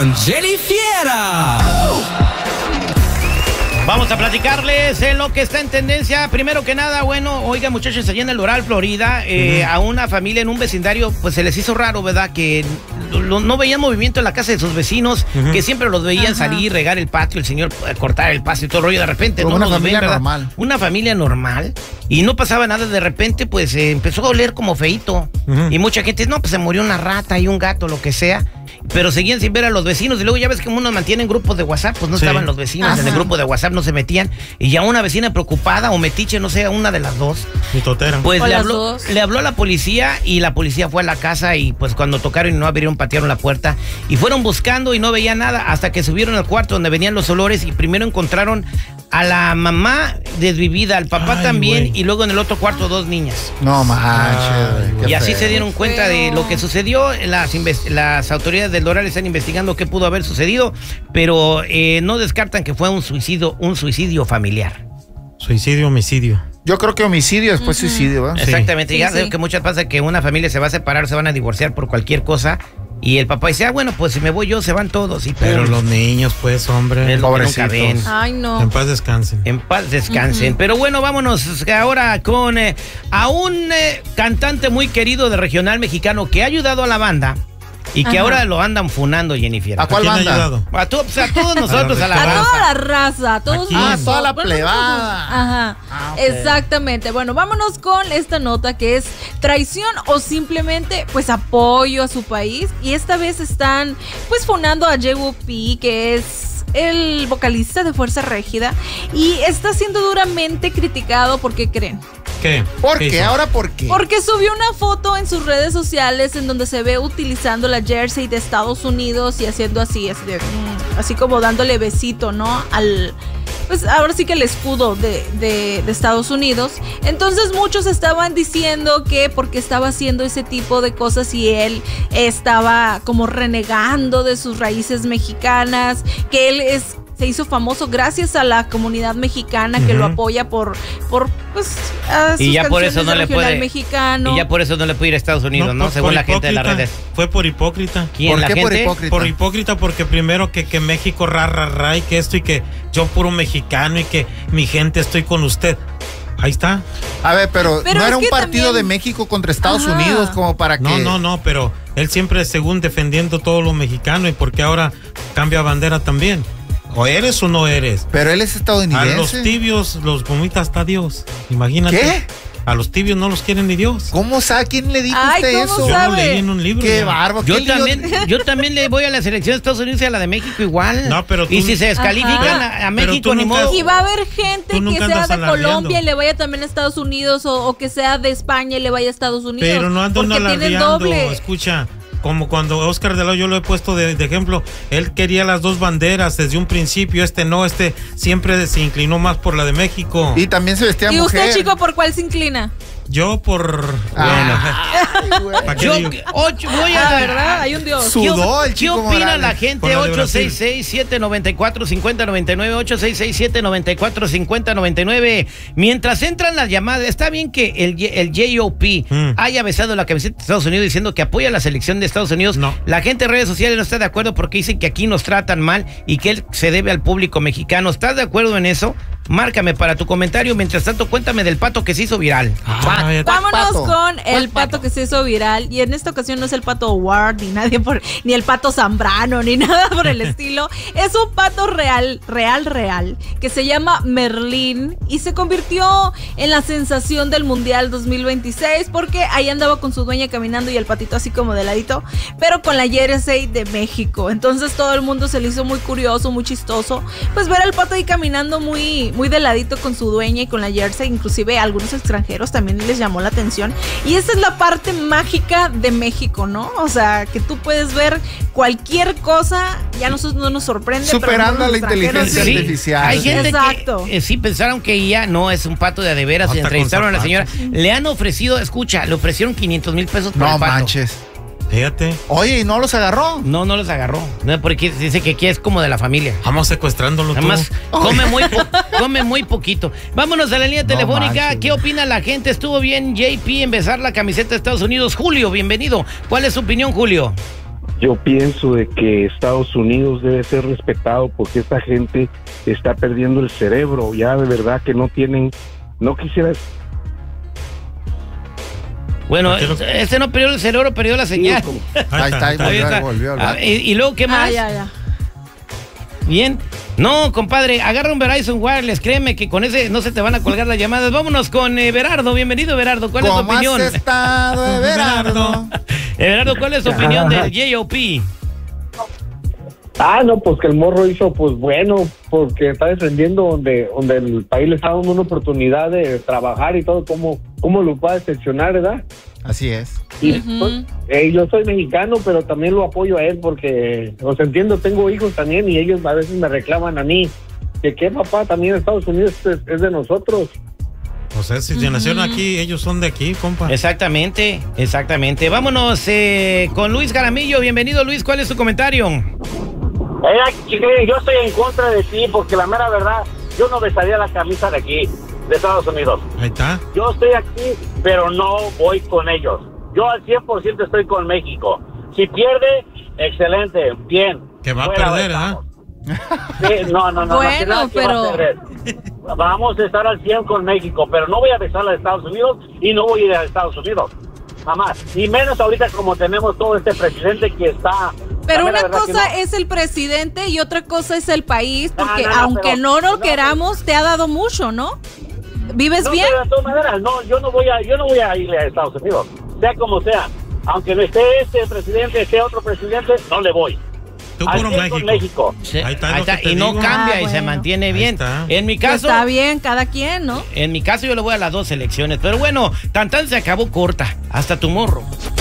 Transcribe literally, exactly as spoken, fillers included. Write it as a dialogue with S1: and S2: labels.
S1: con Jenny Fiera.
S2: Vamos a platicarles en lo que está en tendencia. Primero que nada, bueno, oiga, muchachos, allá en el Doral, Florida, eh, uh-huh. a una familia en un vecindario, pues se les hizo raro, ¿verdad? Que lo, no veían movimiento en la casa de sus vecinos, uh-huh. que siempre los veían uh-huh. parir, regar el patio, el señor cortar el pasto y todo el rollo. De repente,
S3: como
S2: no
S3: una
S2: los
S3: familia
S2: ven,
S3: normal.
S2: Una familia normal. Y no pasaba nada, de repente, pues eh, empezó a oler como feíto. Uh-huh. Y mucha gente, no, pues se murió una rata y un gato, lo que sea. Pero seguían sin ver a los vecinos. Y luego ya ves que uno mantiene en grupos de WhatsApp, pues no sí. estaban los vecinos. Ajá. En el grupo de WhatsApp no se metían. Y ya una vecina preocupada o metiche, no sé, una de las dos.
S4: Mi totera.
S2: Pues
S5: o
S2: le
S5: las
S2: habló,
S5: dos.
S2: le habló a la policía y la policía fue a la casa y pues cuando tocaron y no abrieron, patearon la puerta. Y fueron buscando y no veían nada hasta que subieron al cuarto donde venían los olores y primero encontraron a la mamá desvivida, al papá Ay, también, güey. Y luego en el otro cuarto dos niñas.
S3: No manches.
S2: Y así feo. Se dieron cuenta de lo que sucedió. Las, las autoridades del Doral están investigando qué pudo haber sucedido, pero eh, no descartan que fue un suicidio, un suicidio familiar.
S4: Suicidio, homicidio.
S3: Yo creo que homicidio después uh-huh. suicidio, ¿verdad?
S2: Exactamente.
S5: Sí,
S2: ya
S5: sí.
S2: sé que muchas pasa que una familia se va a separar, se van a divorciar por cualquier cosa. Y el papá dice, ah, bueno, pues si me voy yo, se van todos. Y
S4: pero
S2: pues,
S4: los niños, pues, hombre.
S2: Es lo que nunca ven.
S5: Ay, no.
S4: En paz descansen.
S2: En paz descansen. Uh-huh. Pero bueno, vámonos ahora con eh, a un eh, cantante muy querido de regional mexicano que ha ayudado a la banda. Y que Ajá. ahora lo andan funando, Jennifer.
S3: ¿A cuál
S4: ¿A quién
S3: banda?
S4: ha ayudado?
S2: A, to, pues a todos nosotros, a la
S5: A
S2: raza.
S5: toda la raza, a todos.
S3: Ah,
S5: los,
S3: toda la
S5: bueno,
S3: plebada.
S5: Ajá,
S3: ah, okay.
S5: Exactamente. Bueno, vámonos con esta nota que es traición o simplemente, pues, apoyo a su país. Y esta vez están, pues, funando a J P, que es el vocalista de Fuerza Régida. Y está siendo duramente criticado, ¿por qué creen?
S4: ¿Qué?
S3: ¿Por
S4: qué?
S3: qué? ¿Ahora por qué?
S5: Porque subió una foto en sus redes sociales en donde se ve utilizando la jersey de Estados Unidos y haciendo así, así, de, mm, así como dándole besito, ¿no? Al, pues ahora sí que el escudo de, de, de Estados Unidos. Entonces muchos estaban diciendo que porque estaba haciendo ese tipo de cosas y él estaba como renegando de sus raíces mexicanas, que él es... se hizo famoso gracias a la comunidad mexicana que uh-huh. lo apoya por, por pues, a sus
S2: y ya por eso no
S5: de
S2: le puede
S5: mexicano.
S2: Y ya por eso no le puede ir a Estados Unidos, ¿no?
S4: ¿no?
S2: Según la gente de las redes.
S4: Fue por hipócrita.
S2: ¿Quién?
S3: ¿Por
S2: ¿La
S3: qué
S2: gente?
S3: por hipócrita?
S4: Por hipócrita porque primero que, que México ra, ra, ra, y que esto y que yo puro mexicano y que mi gente estoy con usted. Ahí está.
S3: A ver, pero,
S5: pero
S3: no era un partido
S5: también...
S3: de México contra Estados
S5: Ajá.
S3: Unidos como para que...
S4: No, no, no, pero él siempre según defendiendo todo lo mexicano y porque ahora cambia bandera también. ¿O eres o no eres?
S3: Pero él es estadounidense.
S4: A los tibios los vomita hasta Dios. Imagínate.
S3: ¿Qué?
S4: A los tibios no los quieren ni Dios.
S3: ¿Cómo sabe? ¿Quién le dijo
S5: Ay,
S3: usted
S5: ¿cómo
S3: eso?
S5: sabe?
S4: Yo lo leí en un libro.
S3: Qué
S4: ya.
S3: bárbaro.
S2: Yo
S3: ¿Qué
S2: también,
S3: lío?
S2: yo también le voy a la selección de Estados Unidos y a la de México igual.
S4: No, pero tú-
S2: y si se descalifican a, a México, ni
S4: nunca-
S2: modo.
S5: Y va a haber gente
S4: Tú
S5: que
S4: nunca
S5: sea
S4: andas
S5: de
S4: alardeando.
S5: Colombia y le vaya también a Estados Unidos o, o que sea de España y le vaya a Estados Unidos.
S4: Pero no ando
S5: porque tienen
S4: alardeando.
S5: doble.
S4: Escucha, como cuando Oscar de la Hoya yo lo he puesto de, de ejemplo, él quería las dos banderas desde un principio, este no, este siempre se inclinó más por la de México.
S3: Y también se vestía
S5: ¿Y
S3: mujer.
S5: usted, chico, por cuál se inclina?
S4: Yo por...
S3: Ay, güey.
S4: ¿Para qué
S2: Yo
S4: digo?
S2: ocho, voy a...
S5: Ah, ¿verdad? Hay un Dios.
S3: Su-
S2: ¿Qué,
S3: Sudó el
S2: ¿Qué
S3: Chico
S2: opina
S3: Morales.
S2: la gente?
S4: Con la de
S2: ocho seis
S4: Brasil.
S2: seis, siete nueve cuatro, cinco cero nueve nueve, ocho seis seis, siete nueve cuatro, cinco cero nueve nueve. Mientras entran las llamadas, está bien que el, el J P
S4: Mm.
S2: haya besado la camiseta de Estados Unidos diciendo que apoya la selección de Estados Unidos.
S4: No.
S2: La gente en redes sociales no está de acuerdo porque dicen que aquí nos tratan mal y que él se debe al público mexicano. ¿Estás de acuerdo en eso? Márcame para tu comentario. Mientras tanto, cuéntame del pato que se hizo viral.
S4: Ah, ya-
S5: Vámonos
S3: pato?
S5: con el
S2: ¿Cuál
S5: pato que se hizo viral. Y en esta ocasión no es el pato Ward, ni nadie por, ni el pato Zambrano, ni nada por el estilo. Es un pato real, real, real, que se llama Merlín y se convirtió en la sensación del Mundial dos mil veintiséis porque ahí andaba con su dueña caminando y el patito así como de ladito, pero con la jersey de México. Entonces todo el mundo se le hizo muy curioso, muy chistoso, pues ver al pato ahí caminando muy, muy de ladito con su dueña y con la jersey. Inclusive a algunos extranjeros también les llamó la atención. Y esa es la parte mágica de México, ¿no? O sea, que tú puedes ver cualquier cosa, ya nosotros no nos sorprende.
S3: Superando
S5: pero
S3: a la
S5: los extranjeros
S3: inteligencia
S5: sí.
S3: artificial.
S2: Hay gente
S5: Exacto.
S2: que eh, sí pensaron que ya no es un pato de a de veras.
S4: Hasta
S2: Entrevistaron a la
S4: con
S2: señora.
S4: zapatos.
S2: Le han ofrecido, escucha, le ofrecieron quinientos mil pesos por
S3: No
S2: el pato.
S3: manches.
S4: Fíjate.
S3: Oye, ¿y no los agarró?
S2: No, no los agarró. No, porque dice que aquí es como de la familia.
S4: Vamos secuestrándolo tú.
S2: Además, come muy, po- come muy poquito. Vámonos a la línea
S3: No
S2: telefónica.
S3: manches.
S2: ¿Qué opina la gente? ¿Estuvo bien J P en besar la camiseta de Estados Unidos? Julio, bienvenido. ¿Cuál es su opinión, Julio?
S6: Yo pienso de que Estados Unidos debe ser respetado porque esta gente está perdiendo el cerebro. Ya de verdad que no tienen, no quisiera...
S2: Bueno, este no perdió el cerebro, perdió la señal.
S3: Ahí está, ahí
S2: Ahí
S3: volvió,
S2: está.
S3: ahí volvió a hablar.
S2: Ah, y, y luego, ¿qué más?
S5: Ah, ya, ya.
S2: Bien. No, compadre, agarra un Verizon Wireless, créeme que con ese no se te van a colgar las llamadas. Vámonos con eh, Berardo, bienvenido Berardo, ¿cuál es tu
S3: ¿Cómo
S2: opinión?
S3: has estado, Everardo?
S2: Eh, Berardo, ¿cuál es tu opinión del J O P?
S6: Ah, no, pues que el morro hizo, pues bueno, porque está defendiendo donde donde el país le está dando una oportunidad de trabajar y todo, ¿cómo, cómo lo va a decepcionar, verdad?
S3: Así es.
S6: Y
S5: Ujú.
S6: pues, eh, yo soy mexicano, pero también lo apoyo a él porque, os entiendo, tengo hijos también y ellos a veces me reclaman a mí que qué, papá, también Estados Unidos es, es de nosotros.
S4: O sea, si se nacieron aquí, ellos son de aquí, compa.
S2: Exactamente, exactamente. Vámonos eh, con Luis Jaramillo, bienvenido Luis, ¿cuál es tu comentario?
S7: Mira, chiquilín, yo estoy en contra de ti porque la mera verdad, yo no besaría la camisa de aquí, de Estados Unidos.
S4: Ahí está.
S7: Yo estoy aquí, pero no voy con ellos. Yo al cien por ciento estoy con México. Si pierde, excelente, bien.
S4: Que va a
S7: Fuera
S4: perder,
S7: estamos. Sí, no, no, no.
S5: Bueno,
S7: no, que nada que va
S5: pero-
S7: a perder. Vamos a estar al cien con México, pero no voy a besar a Estados Unidos y no voy a ir a Estados Unidos. Jamás. Y menos ahorita como tenemos todo este presidente que está...
S5: Pero
S7: la
S5: una
S7: verdad que
S5: cosa
S7: no.
S5: es el presidente y otra cosa es el país,
S7: No,
S5: porque
S7: no, no,
S5: aunque
S7: pero-
S5: no lo
S7: no,
S5: queramos, te ha dado mucho, ¿no? ¿Vives
S7: No,
S5: bien?
S7: pero de todas maneras, no, yo no voy a, yo no voy a ir a Estados Unidos, sea como sea. Aunque no esté este presidente, esté otro presidente, no le voy.
S4: Tú
S7: Al
S4: puro
S7: cien
S4: México.
S7: con México.
S2: Sí,
S4: Ahí está
S2: ahí
S4: lo
S2: está,
S4: que te
S2: y no
S4: digo.
S2: cambia
S5: Ah,
S2: y se
S5: bueno.
S2: mantiene
S4: Ahí
S2: bien.
S4: está.
S2: En mi
S5: Pues
S2: caso,
S5: está bien, cada quien, ¿no?
S2: en mi caso yo le voy a las dos elecciones, pero bueno, tan tan se acabó corta, hasta tu morro.